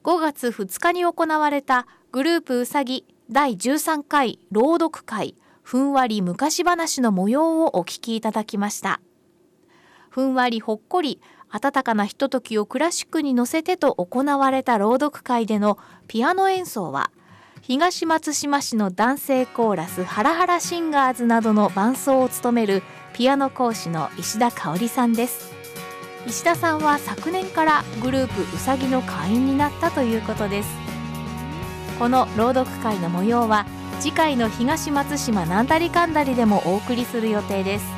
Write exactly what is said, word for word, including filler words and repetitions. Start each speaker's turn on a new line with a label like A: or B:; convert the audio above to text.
A: ごがつふつかに行われたグループうさぎだいじゅうさんかい朗読会ふんわり昔話の模様をお聞きいただきました。ふんわりほっこり温かなひとときをクラシックに乗せてと行われた朗読会でのピアノ演奏は、東松島市の男性コーラスハラハラシンガーズなどの伴奏を務めるピアノ講師の石田香織さんです。石田さんは昨年からグループうさぎの会員になったということです。この朗読会の模様は次回の東松島なんだりかんだりでもお送りする予定です。